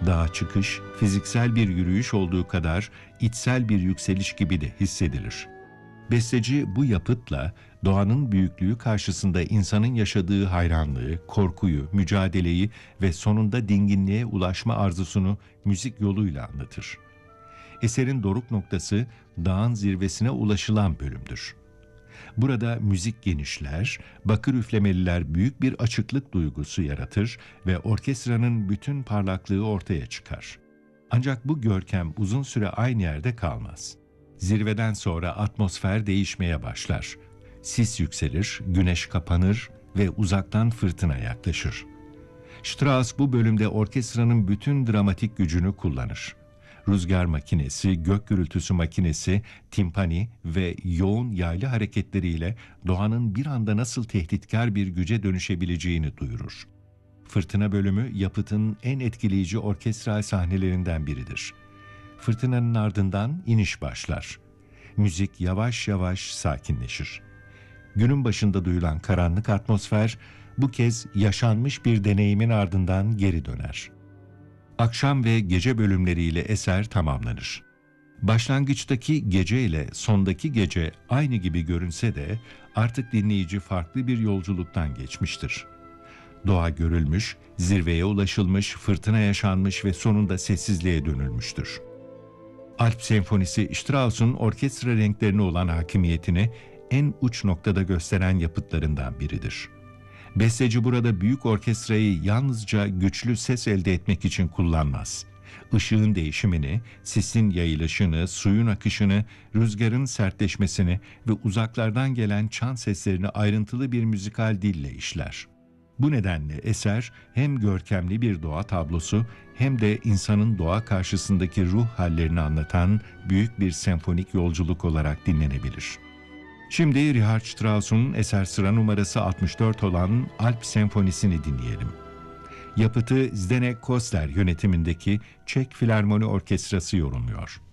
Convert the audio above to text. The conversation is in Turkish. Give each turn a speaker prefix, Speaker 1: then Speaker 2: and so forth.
Speaker 1: Dağa çıkış, fiziksel bir yürüyüş olduğu kadar içsel bir yükseliş gibi de hissedilir. Besteci bu yapıtla doğanın büyüklüğü karşısında insanın yaşadığı hayranlığı, korkuyu, mücadeleyi ve sonunda dinginliğe ulaşma arzusunu müzik yoluyla anlatır. Eserin doruk noktası dağın zirvesine ulaşılan bölümdür. Burada müzik genişler, bakır üflemeliler büyük bir açıklık duygusu yaratır ve orkestranın bütün parlaklığı ortaya çıkar. Ancak bu görkem uzun süre aynı yerde kalmaz. Zirveden sonra atmosfer değişmeye başlar. Sis yükselir, güneş kapanır ve uzaktan fırtına yaklaşır. Strauss bu bölümde orkestranın bütün dramatik gücünü kullanır. Rüzgar makinesi, gök gürültüsü makinesi, timpani ve yoğun yaylı hareketleriyle doğanın bir anda nasıl tehditkar bir güce dönüşebileceğini duyurur. Fırtına bölümü yapıtın en etkileyici orkestral sahnelerinden biridir. Fırtınanın ardından iniş başlar. Müzik yavaş yavaş sakinleşir. Günün başında duyulan karanlık atmosfer bu kez yaşanmış bir deneyimin ardından geri döner. Akşam ve gece bölümleriyle eser tamamlanır. Başlangıçtaki gece ile sondaki gece aynı gibi görünse de artık dinleyici farklı bir yolculuktan geçmiştir. Doğa görülmüş, zirveye ulaşılmış, fırtına yaşanmış ve sonunda sessizliğe dönülmüştür. Alp Senfonisi, Strauss'un orkestra renklerine olan hakimiyetini en uç noktada gösteren yapıtlarından biridir. Besteci burada büyük orkestrayı yalnızca güçlü ses elde etmek için kullanmaz. Işığın değişimini, sisin yayılışını, suyun akışını, rüzgarın sertleşmesini ve uzaklardan gelen çan seslerini ayrıntılı bir müzikal dille işler. Bu nedenle eser hem görkemli bir doğa tablosu hem de insanın doğa karşısındaki ruh hallerini anlatan büyük bir senfonik yolculuk olarak dinlenebilir. Şimdi Richard Strauss'un eser sıra numarası 64 olan Alp Senfonisi'ni dinleyelim. Yapıtı Zdeněk Kosler yönetimindeki Çek Filarmoni Orkestrası yorumluyor.